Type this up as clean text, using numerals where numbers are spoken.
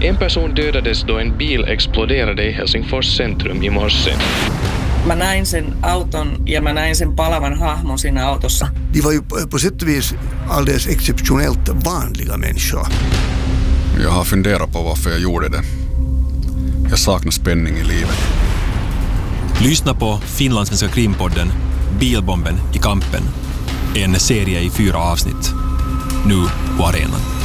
En person dödades då en bil exploderade i Helsingfors centrum i morse. Mä näin sen auton ja mä näin sen palavan hahmon siinä autossa. De var ju på sätt och vis alldeles exceptionellt vanliga människor. Jag har funderat på varför jag gjorde det. Jag saknar spänning i livet. Lyssna på finlandssvenska krimpodden Bilbomben i kampen. En serie i 4 avsnitt. Nu på arenan.